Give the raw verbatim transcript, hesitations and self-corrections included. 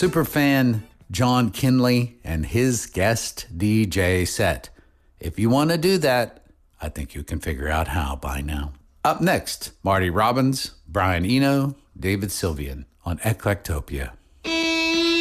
superfan John Kinley and his guest D J set. If you want to do that, I think you can figure out how by now. Up next, Marty Robbins, Brian Eno, David Sylvian on Eclectopia.